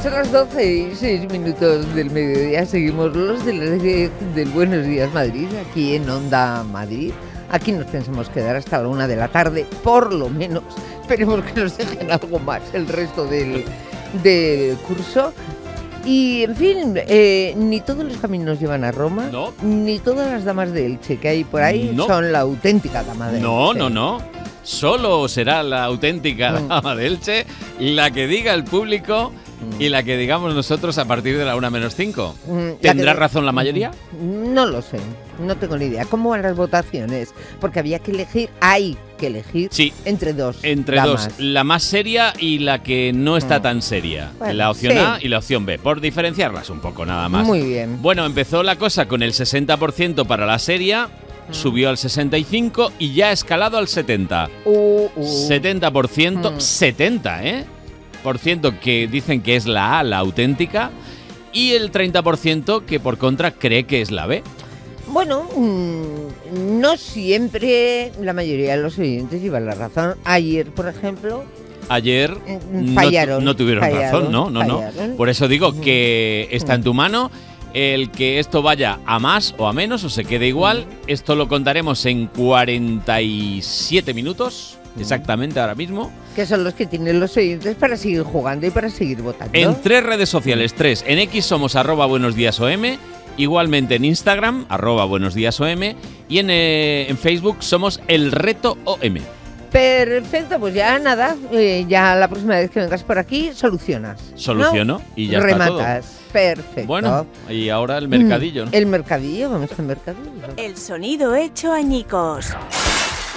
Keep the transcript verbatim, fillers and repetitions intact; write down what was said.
Son las doce y seis minutos del mediodía. Seguimos los del, del Buenos Días Madrid, aquí en Onda Madrid. Aquí nos pensamos quedar hasta la una de la tarde, por lo menos. Esperemos que nos dejen algo más el resto del, del curso. Y, en fin, eh, ni todos los caminos llevan a Roma, no. Ni todas las damas de Elche que hay por ahí no. son la auténtica dama de no, Elche. No, no, no. Solo será la auténtica mm. dama de Elche la que diga el público mm. y la que digamos nosotros a partir de la una menos cinco. Mm, ¿Tendrá que... razón la mayoría? No lo sé, no tengo ni idea. ¿Cómo van las votaciones? Porque había que elegir, hay que elegir sí, entre dos Entre damas. dos, la más seria y la que no está mm. tan seria. Bueno, la opción sí. A y la opción B, por diferenciarlas un poco nada más. Muy bien. Bueno, empezó la cosa con el sesenta por ciento para la seria. Subió al sesenta y cinco y ya ha escalado al setenta. Uh, uh. setenta por ciento, Mm. setenta, ¿eh? Por ciento que dicen que es la A, la auténtica, y el treinta por ciento que por contra cree que es la B. Bueno, mmm, no siempre la mayoría de los oyentes llevan la razón. Ayer, por ejemplo... Ayer fallaron, no, no tuvieron fallaron, razón, no, no, fallaron. no. Por eso digo que está en tu mano el que esto vaya a más o a menos o se quede igual. Esto lo contaremos en cuarenta y siete minutos, exactamente ahora mismo. Que son los que tienen los oyentes para seguir jugando y para seguir votando. En tres redes sociales, tres. En X somos arroba buenos días O M, igualmente en Instagram, arroba buenos días O M, y en, eh, en Facebook somos el reto O M. Perfecto, pues ya nada, eh, ya la próxima vez que vengas por aquí solucionas. Soluciono, ¿no? Y ya rematas. Está todo. Perfecto. Bueno, y ahora el mercadillo, ¿no? El mercadillo, vamos al mercadillo. El sonido hecho añicos.